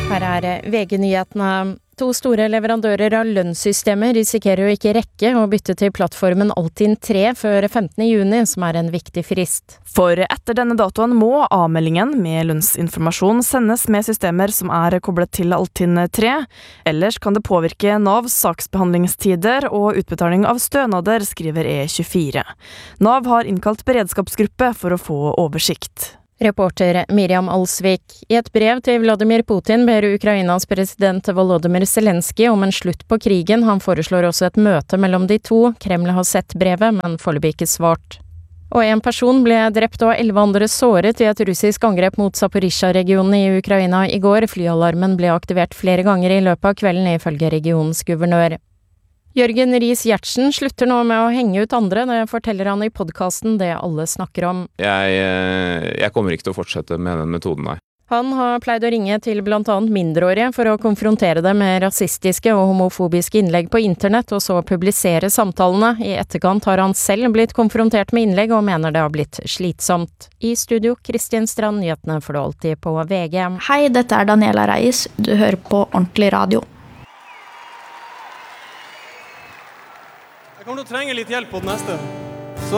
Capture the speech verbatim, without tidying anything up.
Her er V G-nyhetene. To store leverandører av lønnssystemer risikerer å ikke rekke å bytte til plattformen Altinn tre før femtende juni, som er en viktig frist. For etter denne datoen må avmeldingen med lønnsinformasjon sendes med systemer som er koblet til Altinn tre. Ellers kan det påvirke Navs saksbehandlingstider og utbetaling av stønader, skriver E tjuefire. Nav har innkalt beredskapsgruppe for å få oversikt. Reporter Miriam Alsvik. I et brev til Vladimir Putin ber Ukrainas president Volodymyr Zelensky om en slutt på krigen. Han foreslår også et møte mellom de to. Kreml har sett brevet, men foreløpig ikke svart. Og en person ble drept og elleve andre såret i et russisk angrep mot Zaporizjzja-regionen i Ukraina i går. Flyalarmen ble aktivert flere ganger i løpet av kvelden, ifølge regionens guvernør. Jørgen Riis-Gjertsen slutter nå med å henge ut andre, det forteller han i podcasten Det alle snakker om. Jeg, jeg kommer ikke til å fortsette med den metoden, nei. Han har pleid å ringe til blant annet mindreårige for å konfrontere dem med rasistiske og homofobiske innlegg på internett, og så publisere samtalene. I etterkant har han selv blitt konfrontert med innlegg og mener det har blitt slitsomt. I studio, Kristin Strand, nyhetene får du alltid på V G. Hei, dette er Daniela Reis. Du hører på Ordentlig Radio. Jeg kommer til å trenge litt hjelp på den neste.